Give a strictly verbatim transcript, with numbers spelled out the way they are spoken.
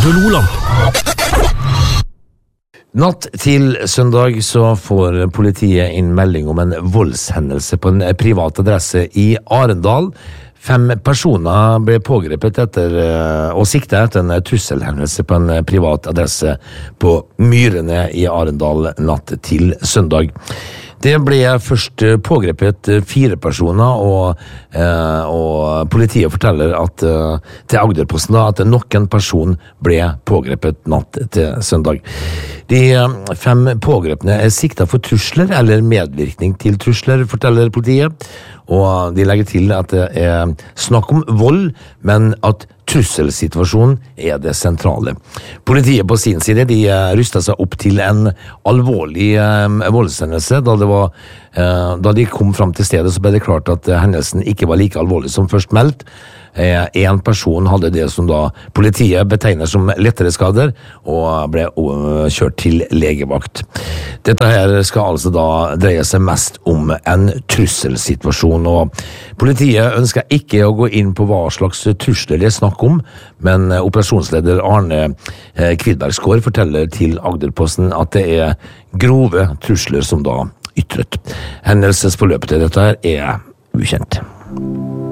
Radio Loland. Natt til søndag så får politiet inn melding om en voldshendelse på en privat adresse i Arendal. Fem personer ble pågrepet etter og siktet etter en trusselhendelse på en privat adresse på Myrene i Arendal natt til søndag. Det ble først pågrepet fire personer, og, eh, og politiet forteller at, eh, til Agderposten da, at nok en person ble pågrepet natt til søndag. De fem pågrepne er siktet for trusler eller medvirkning til trusler, forteller politiet. Og de legger til at det er snakk om vold, men at trusselsituasjonen er det sentrale. Politiet på sin side de rustet seg opp til en alvorlig eh, voldshendelse. Da, det var, eh, da de kom fram til stedet så ble det klart at hendelsen ikke var like alvorlig som først meldt. Eh, en person hadde det som da politiet betegner som lettere skader og ble uh, kjørt til legevakt. Dette her skal altså da dreie seg mest om en trusselsituasjon, og politiet ønsker ikke å gå inn på hva slags trusler det er snakk om, men operasjonsleder Arne eh, Kvidbergsgaard forteller til Agderposten at det er grove trusler som da ytret. Hendelsesforløpet til dette her er ukjent.